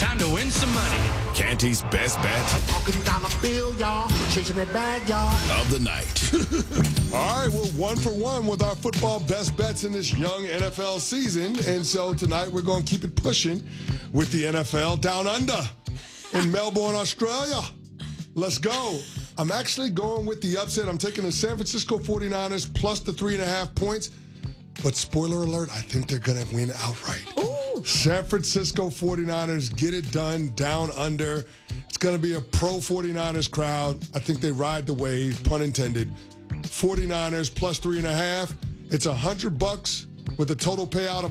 Time to win some money. Canty's best bet I'm talking dollar bill, y'all. Chasing that bag, y'all. of the night. All right, we're 1 for 1 with our football best bets in this young NFL season. And so tonight we're going to keep it pushing with the NFL Down Under in Melbourne, Australia. Let's go. I'm actually going with the upset. I'm taking the San Francisco 49ers plus the 3.5 points. But spoiler alert, I think they're going to win outright. Ooh. San Francisco 49ers get it done down under. It's going to be a pro 49ers crowd. I think they ride the wave, pun intended. 49ers plus 3.5. It's $100 with a total payout of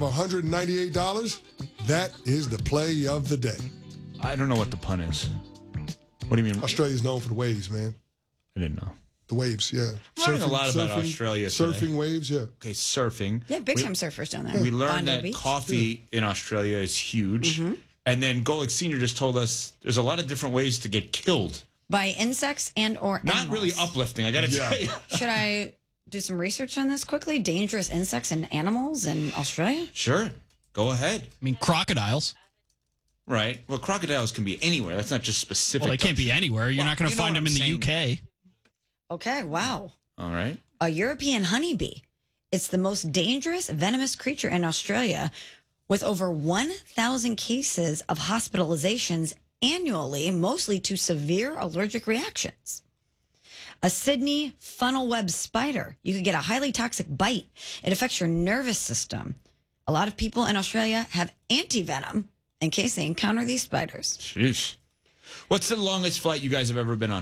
$198. That is the play of the day. I don't know what the pun is. What do you mean? Australia's known for the waves, man. I didn't know. The waves, yeah. Learning a lot about Australia today. Surfing waves, yeah. Okay, surfing. Yeah, big time surfers down there. We learned Bondi that Beach. coffee in Australia is huge. And then Golick Sr. just told us there's a lot of different ways to get killed. By insects and or Not animals. really uplifting, I got to tell you. Should I do some research on this quickly? Dangerous insects and animals in Australia? Sure, go ahead. I mean, crocodiles. Right. Well, crocodiles can be anywhere. That's not just specific. Well, they can't be anywhere. You're Well, not going to you know find what them in I'm the UK. Okay, wow. All right. A European honeybee. It's the most dangerous venomous creature in Australia with over 1,000 cases of hospitalizations annually, mostly to severe allergic reactions. A Sydney funnel web spider. You could get a highly toxic bite. It affects your nervous system. A lot of people in Australia have anti-venom in case they encounter these spiders. Sheesh. What's the longest flight you guys have ever been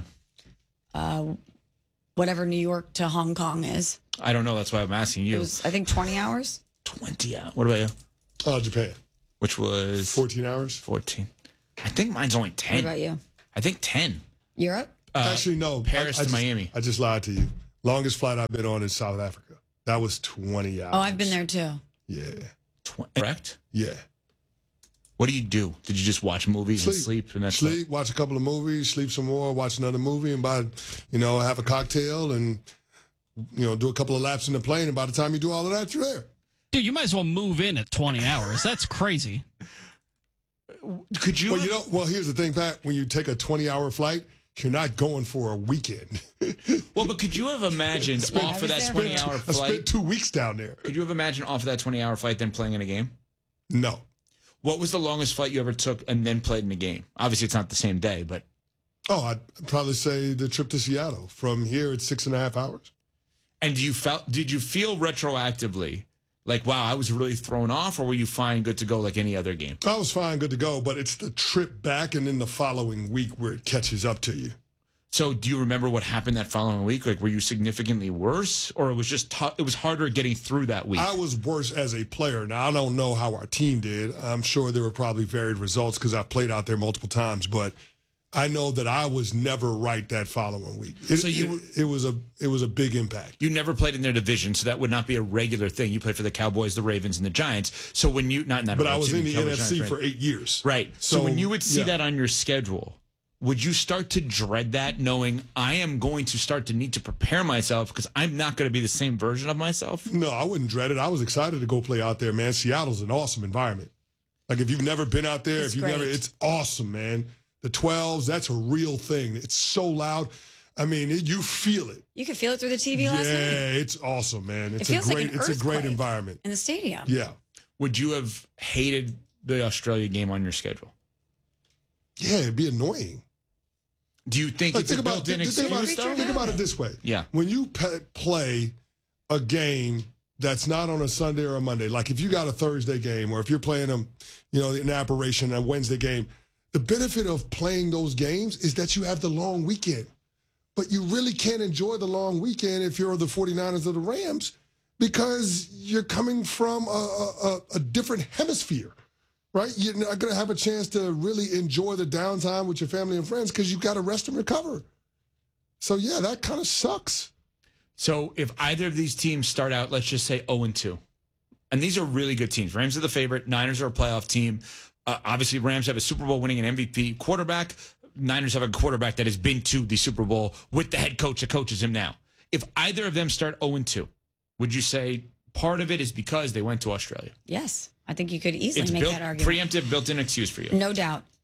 on? Whatever New York to Hong Kong is. I don't know. That's why I'm asking It you. was, I think, 20 hours. 20 hours. What about you? Japan. Which was 14 hours. 14. I think mine's only 10. What about you? I think 10. Europe? Actually, no. Paris to Miami. I just lied to you. Longest flight I've been on is South Africa. That was 20 hours. Oh, I've been there too. Yeah. Correct? Yeah. What do you do? Did you just watch movies and sleep? And that's Sleep, watch a couple of movies, sleep some more, watch another movie, and have a cocktail and, do a couple of laps in the plane. And by the time you do all of that, you're there. Dude, you might as well move in at 20 hours. That's crazy. Could you? Well, here's the thing, Pat. When you take a 20-hour flight, you're not going for a weekend. Well, but could you have imagined off of that 20-hour I flight? spent 2 weeks down there. Could you have imagined off of that 20-hour flight then playing in a game? No. What was the longest flight you ever took and then played in a game? Obviously, it's not the same day, but Oh, I'd probably say the trip to Seattle. From here, it's 6.5 hours. and did you feel retroactively like, wow, I was really thrown off, or were you fine, good to go like any other game? I was fine, good to go, but it's the trip back and then the following week where it catches up to you. So do you remember what happened that following week? Like, were you significantly worse, or it was just it was harder getting through that week? I was worse as a player. Now, I don't know how our team did. I'm sure there were probably varied results because I've played out there multiple times, but I know that I was never right that following week. It was a big impact. You never played in their division, so that would not be a regular thing. You played for the Cowboys, the Ravens, and the Giants. So when you not in that, But I was in the Cowboys, NFC Giants, for 8 years. right? So when you would see yeah. that on your schedule, would you start to dread that, knowing I am going to start to need to prepare myself because I'm not going to be the same version of myself? No, I wouldn't dread it. I was excited to go play out there, man. Seattle's an awesome environment. Like, if you've never been out there, it's awesome, man. The 12s, that's a real thing. It's so loud. I mean, you feel it. You could feel it through the TV last night. Yeah, it's awesome, man. It's feels like an it's a great earthquake environment. in the stadium. Yeah. Would you have hated the Australia game on your schedule? Yeah, it'd be annoying. Do you think Like, it's a built-in excuse, though? think about it this way. Yeah. When you play a game that's not on a Sunday or a Monday, like if you got a Thursday game or if you're playing an apparition, a Wednesday game, the benefit of playing those games is that you have the long weekend. But you really can't enjoy the long weekend if you're the 49ers or the Rams because you're coming from a different hemisphere, right? You're not going to have a chance to really enjoy the downtime with your family and friends because you've got to rest and recover. So, yeah, that kind of sucks. So if either of these teams start out, let's just say 0-2, and these are really good teams. Rams are the favorite. Niners are a playoff team. Obviously, Rams have a Super Bowl winning an MVP quarterback. Niners have a quarterback that has been to the Super Bowl with the head coach that coaches him now. If either of them start 0-2, would you say part of it is because they went to Australia? Yes. I think you could easily It's make that argument. preemptive, built-in excuse for you. No doubt.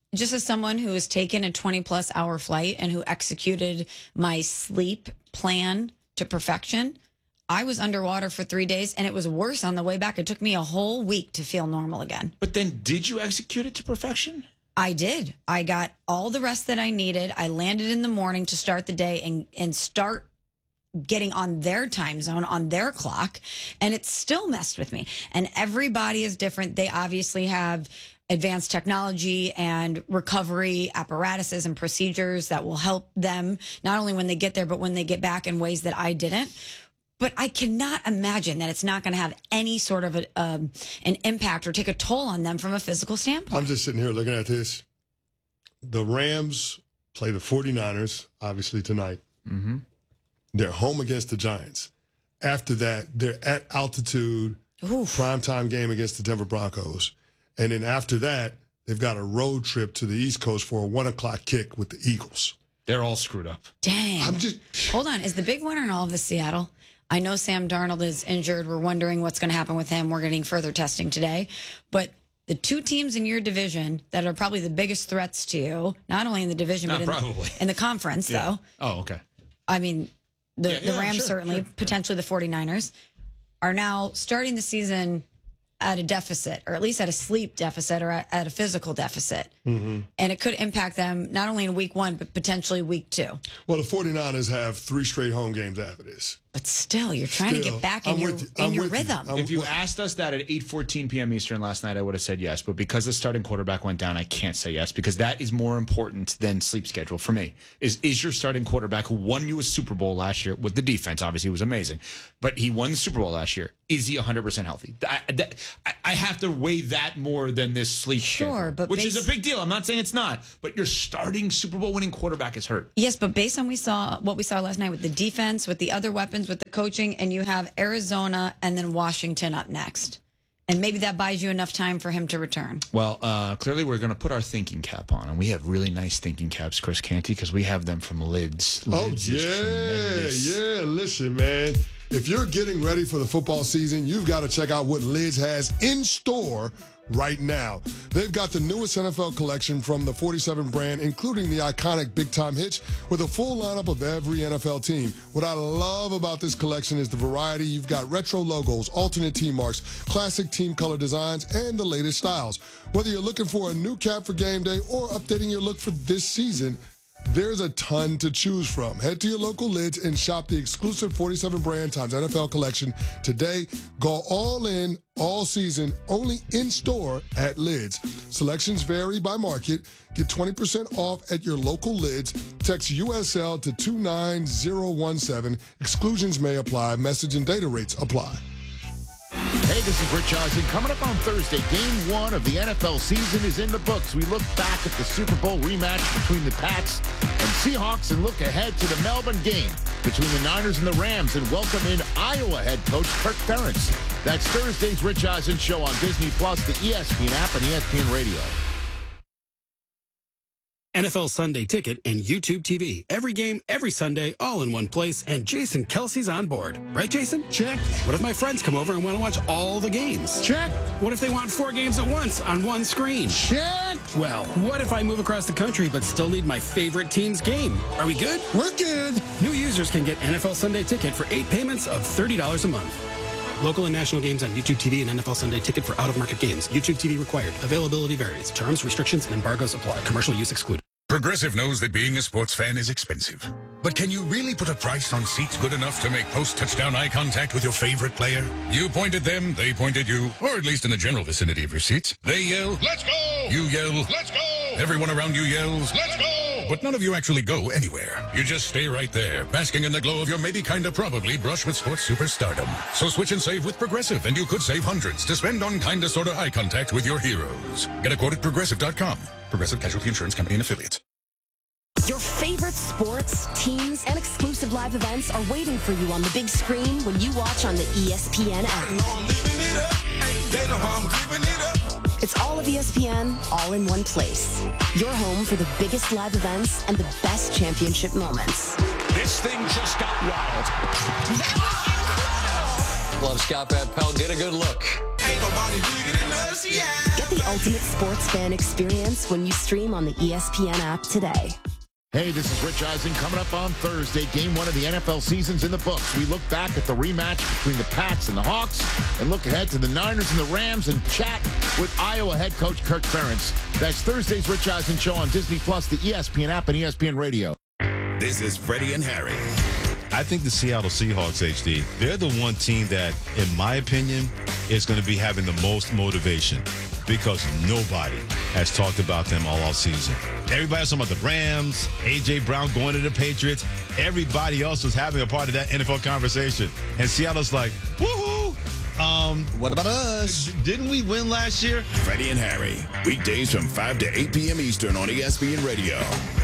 just as someone who has taken a 20-plus hour flight and who executed my sleep plan to perfection, I was underwater for 3 days, and it was worse on the way back. It took me a whole week to feel normal again. But then did you execute it to perfection? I did. I got all the rest that I needed. I landed in the morning to start the day and start getting on their time zone, on their clock, and it still messed with me. And everybody is different. They obviously have advanced technology and recovery apparatuses and procedures that will help them not only when they get there, but when they get back in ways that I didn't. But I cannot imagine that it's not going to have any sort of an impact or take a toll on them from a physical standpoint. I'm just sitting here looking at this. The Rams play the 49ers, obviously, tonight. Mm-hmm. They're home against the Giants. After that, they're at altitude, primetime game against the Denver Broncos. And then after that, they've got a road trip to the East Coast for a 1 o'clock kick with the Eagles. They're all screwed up. Dang. Hold on. Is the big winner in all of this Seattle? I know Sam Darnold is injured. We're wondering what's going to happen with him. We're getting further testing today. But the two teams in your division that are probably the biggest threats to you, not only in the division, but in the conference, though. Oh, okay. I mean, the Rams, sure, certainly, potentially the 49ers, are now starting the season at a deficit, or at least at a sleep deficit, or at a physical deficit. Mm-hmm. And it could impact them not only in week 1, but potentially week 2. Well, the 49ers have 3 straight home games after this. But still, you're trying to get back in your rhythm. If you asked us that at 8:14 p.m. Eastern last night, I would have said yes. But because the starting quarterback went down, I can't say yes, because that is more important than sleep schedule for me. Is your starting quarterback, who won you a Super Bowl last year with the defense, obviously was amazing, but he won the Super Bowl last year. Is he 100% healthy? I have to weigh that more than this sleep schedule, but which is a big deal. I'm not saying it's not, but your starting Super Bowl winning quarterback is hurt. Yes, but based on what we saw last night with the defense, with the other weapons, with the coaching, and you have Arizona and then Washington up next. And maybe that buys you enough time for him to return. Well, clearly we're going to put our thinking cap on. And we have really nice thinking caps, Chris Canty, because we have them from Lids. Lids yeah. Listen, man. If you're getting ready for the football season, you've got to check out what Lids has in store right now. They've got the newest NFL collection from the 47 brand, including the iconic Big Time Hitch, with a full lineup of every NFL team. What I love about this collection is the variety. You've got retro logos, alternate team marks, classic team color designs, and the latest styles. Whether you're looking for a new cap for game day or updating your look for this season, there's a ton to choose from. Head to your local Lids and shop the exclusive 47 brand times NFL collection today. Go all in, all season, only in store at Lids. Selections vary by market. Get 20% off at your local Lids. Text USL to 29017. Exclusions may apply. Message and data rates apply. Hey, this is Rich Eisen. Coming up on Thursday, Game 1 of the NFL season is in the books. We look back at the Super Bowl rematch between the Pats and Seahawks and look ahead to the Melbourne game between the Niners and the Rams and welcome in Iowa head coach Kirk Ferentz. That's Thursday's Rich Eisen Show on Disney+, the ESPN app, and ESPN Radio. NFL Sunday Ticket and YouTube TV. Every game, every Sunday, all in one place. And Jason Kelsey's on board. Right, Jason? Check. What if my friends come over and want to watch all the games? Check. What if they want 4 games at once on one screen? Check. Well, what if I move across the country but still need my favorite team's game? Are we good? We're good. New users can get NFL Sunday Ticket for 8 payments of $30 a month. Local and national games on YouTube TV and NFL Sunday Ticket for out-of-market games. YouTube TV required. Availability varies. Terms, restrictions, and embargoes apply. Commercial use excluded. Progressive knows that being a sports fan is expensive. But can you really put a price on seats good enough to make post-touchdown eye contact with your favorite player? You point at them, they point at you, or at least in the general vicinity of your seats. They yell, "Let's go!" You yell, "Let's go!" Everyone around you yells, "Let's go!" But none of you actually go anywhere. You just stay right there, basking in the glow of your maybe kinda probably brush with sports superstardom. So switch and save with Progressive, and you could save hundreds to spend on kinda sorta eye contact with your heroes. Get a quote at Progressive.com. Progressive Casualty Insurance Company and Affiliates. Your favorite sports, teams, and exclusive live events are waiting for you on the big screen when you watch on the ESPN app. It's all of ESPN, all in one place. Your home for the biggest live events and the best championship moments. This thing just got wild. Love Scott Van Pelt. Get a good look. Ain't nobody bigger than us, yeah. Get the ultimate sports fan experience when you stream on the ESPN app today. Hey, this is Rich Eisen. Coming up on Thursday, Game 1 of the NFL season's in the books. We look back at the rematch between the Pats and the Hawks and look ahead to the Niners and the Rams and chat with Iowa head coach Kirk Ferentz. That's Thursday's Rich Eisen Show on Disney+, the ESPN app, and ESPN Radio. This is Freddie and Harry. I think the Seattle Seahawks, HD, they're the one team that, in my opinion, is going to be having the most motivation because nobody has talked about them all season. Everybody's talking about the Rams, A.J. Brown going to the Patriots. Everybody else was having a part of that NFL conversation. And Seattle's like, woohoo! What about us? Didn't we win last year? Freddie and Harry, weekdays from 5 to 8 p.m. Eastern on ESPN Radio.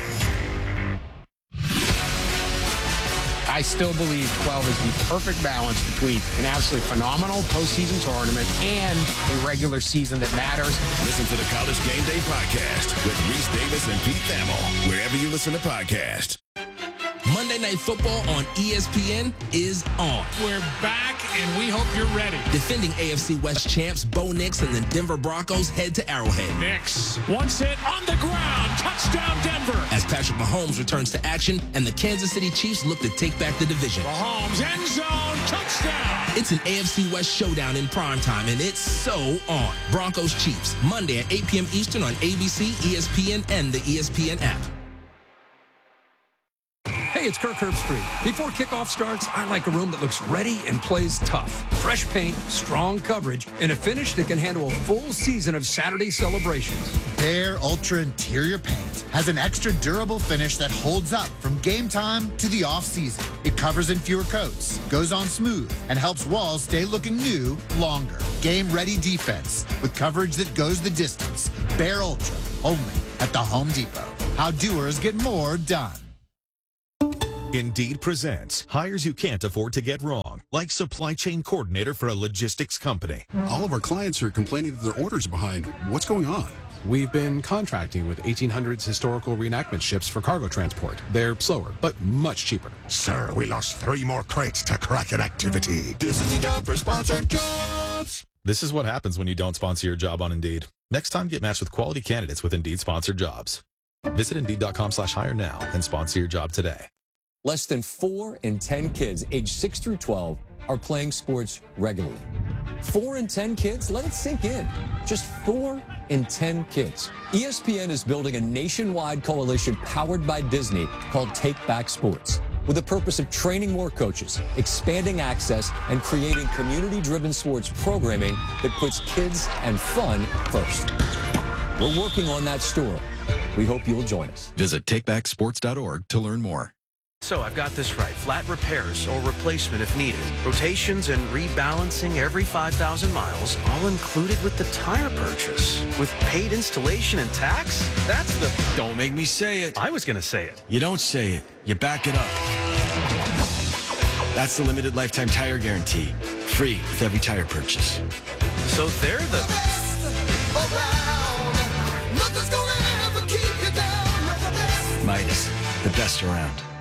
I still believe 12 is the perfect balance between an absolutely phenomenal postseason tournament and a regular season that matters. Listen to the College Game Day podcast with Reese Davis and Pete Thamel, wherever you listen to podcasts. Monday Night Football on ESPN is on. We're back, and we hope you're ready. Defending AFC West champs Bo Nix and the Denver Broncos head to Arrowhead. Nix, once hit on the ground, touchdown Denver. As Patrick Mahomes returns to action and the Kansas City Chiefs look to take back the division. Mahomes, end zone, touchdown. It's an AFC West showdown in primetime, and it's so on. Broncos Chiefs, Monday at 8 p.m. Eastern on ABC, ESPN, and the ESPN app. Hey, it's Kirk Herbstreit. Before kickoff starts, I like a room that looks ready and plays tough. Fresh paint, strong coverage, and a finish that can handle a full season of Saturday celebrations. Behr Ultra Interior Paint has an extra durable finish that holds up from game time to the off-season. It covers in fewer coats, goes on smooth, and helps walls stay looking new longer. Game-ready defense with coverage that goes the distance. Behr Ultra, only at the Home Depot. How doers get more done. Indeed presents hires you can't afford to get wrong, like supply chain coordinator for a logistics company. All of our clients are complaining that their orders are behind. What's going on? We've been contracting with 1800s historical reenactment ships for cargo transport. They're slower, but much cheaper. Sir, we lost 3 more crates to Kraken activity. This is the job for sponsored jobs. This is what happens when you don't sponsor your job on Indeed. Next time, get matched with quality candidates with Indeed sponsored jobs. Visit Indeed.com/hire now and sponsor your job today. Less than 4 in 10 kids aged 6 through 12 are playing sports regularly. 4 in 10 kids? Let it sink in. Just 4 in 10 kids. ESPN is building a nationwide coalition powered by Disney called Take Back Sports, with the purpose of training more coaches, expanding access, and creating community-driven sports programming that puts kids and fun first. We're working on that story. We hope you'll join us. Visit takebacksports.org to learn more. So I've got this right. Flat repairs or replacement if needed. Rotations and rebalancing every 5,000 miles, all included with the tire purchase. With paid installation and tax? That's the... Don't make me say it. I was going to say it. You don't say it. You back it up. That's the limited lifetime tire guarantee. Free with every tire purchase. So they're the... Midas, the best around.